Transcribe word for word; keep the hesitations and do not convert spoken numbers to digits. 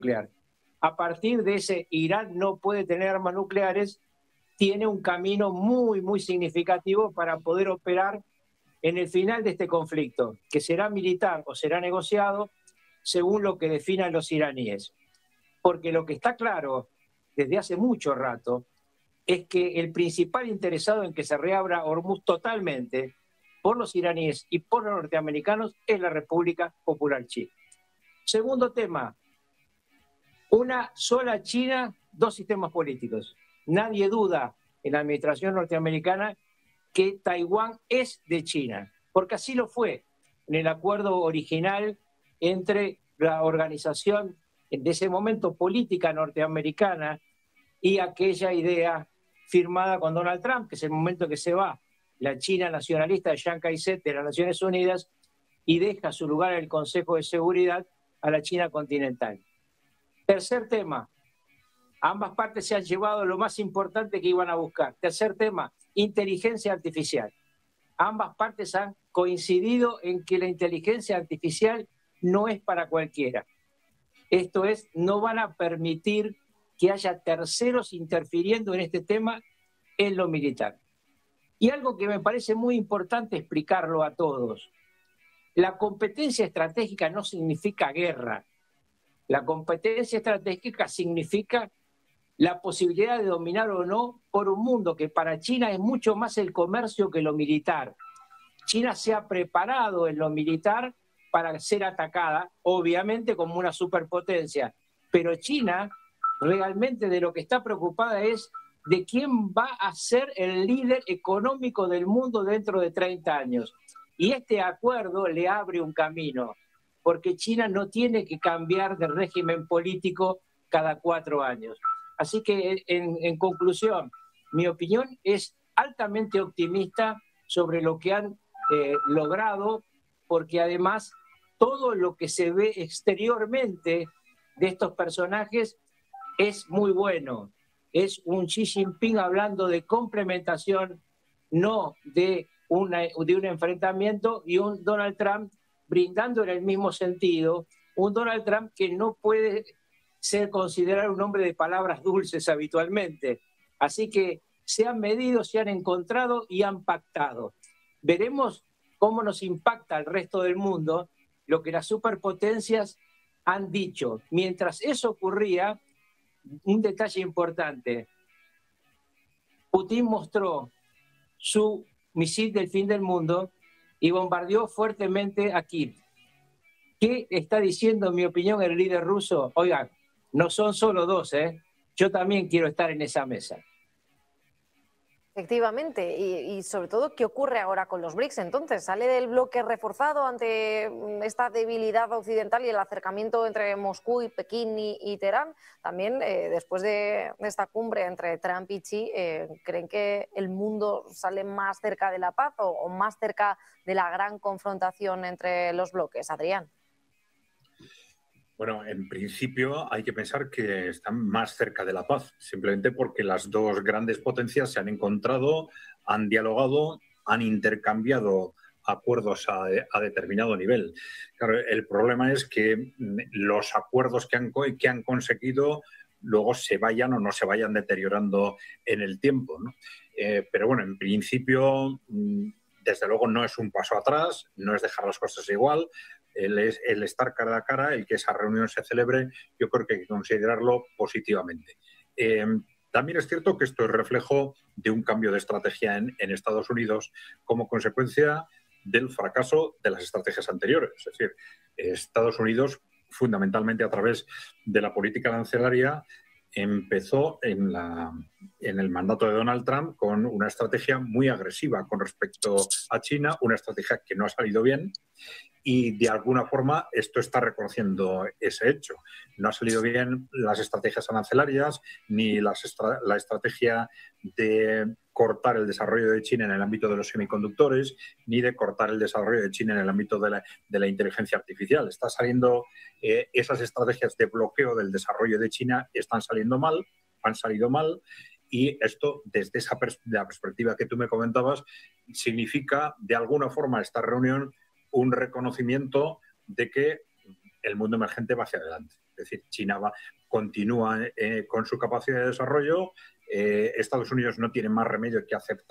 nuclear. A partir de ese Irán no puede tener armas nucleares, tiene un camino muy, muy significativo para poder operar en el final de este conflicto, que será militar o será negociado según lo que definan los iraníes. Porque lo que está claro desde hace mucho rato es que el principal interesado en que se reabra Hormuz totalmente por los iraníes y por los norteamericanos es la República Popular China. Segundo tema, una sola China, dos sistemas políticos. Nadie duda en la administración norteamericana que Taiwán es de China, porque así lo fue en el acuerdo original entre la organización de ese momento política norteamericana y aquella idea firmada con Donald Trump, que es el momento que se va la China nacionalista de Chiang Kai-shek de las Naciones Unidas y deja su lugar en el Consejo de Seguridad a la China continental. Tercer tema, ambas partes se han llevado lo más importante que iban a buscar. Tercer tema, inteligencia artificial. Ambas partes han coincidido en que la inteligencia artificial no es para cualquiera. Esto es, no van a permitir que haya terceros interfiriendo en este tema en lo militar. Y algo que me parece muy importante explicarlo a todos. La competencia estratégica no significa guerra. La competencia estratégica significa la posibilidad de dominar o no por un mundo que para China es mucho más el comercio que lo militar. China se ha preparado en lo militar para ser atacada, obviamente como una superpotencia, pero China realmente de lo que está preocupada es de quién va a ser el líder económico del mundo dentro de treinta años. Y este acuerdo le abre un camino, porque China no tiene que cambiar de régimen político cada cuatro años. Así que, en, en conclusión, mi opinión es altamente optimista sobre lo que han eh, logrado, porque además todo lo que se ve exteriormente de estos personajes es muy bueno. Es un Xi Jinping hablando de complementación, no de, una, de un enfrentamiento, y un Donald Trump brindando en el mismo sentido, un Donald Trump que no puede ser considerado un hombre de palabras dulces habitualmente. Así que se han medido, se han encontrado y han pactado. Veremos cómo nos impacta al resto del mundo lo que las superpotencias han dicho. Mientras eso ocurría, un detalle importante. Putin mostró su misil del fin del mundo y bombardeó fuertemente a Kiev. ¿Qué está diciendo, en mi opinión, el líder ruso? Oigan, no son solo dos, ¿eh? Yo también quiero estar en esa mesa. Efectivamente, y, y sobre todo, ¿qué ocurre ahora con los BRICS? Entonces, ¿sale del bloque reforzado ante esta debilidad occidental y el acercamiento entre Moscú y Pekín y, y Teherán? También, eh, después de esta cumbre entre Trump y Xi, eh, ¿creen que el mundo sale más cerca de la paz o, o más cerca de la gran confrontación entre los bloques? Adrián. Bueno, en principio hay que pensar que están más cerca de la paz, simplemente porque las dos grandes potencias se han encontrado, han dialogado, han intercambiado acuerdos a, a determinado nivel. Claro, el problema es que los acuerdos que han, que han conseguido luego se vayan o no se vayan deteriorando en el tiempo, ¿no? Eh, pero bueno, en principio, desde luego no es un paso atrás, no es dejar las cosas igual. El, el estar cara a cara, el que esa reunión se celebre, yo creo que hay que considerarlo positivamente. Eh, también es cierto que esto es reflejo de un cambio de estrategia en, en Estados Unidos como consecuencia del fracaso de las estrategias anteriores. Es decir, Estados Unidos, fundamentalmente a través de la política arancelaria, empezó en, la, en el mandato de Donald Trump con una estrategia muy agresiva con respecto a China, una estrategia que no ha salido bien. Y de alguna forma esto está reconociendo ese hecho. No ha salido bien las estrategias arancelarias ni las estra la estrategia de cortar el desarrollo de China en el ámbito de los semiconductores, ni de cortar el desarrollo de China en el ámbito de la, de la inteligencia artificial. Está saliendo, eh, esas estrategias de bloqueo del desarrollo de China están saliendo mal, han salido mal. Y esto, desde esa pers de la perspectiva que tú me comentabas, significa de alguna forma esta reunión un reconocimiento de que el mundo emergente va hacia adelante. Es decir, China va, continúa eh, con su capacidad de desarrollo, eh, Estados Unidos no tiene más remedio que aceptar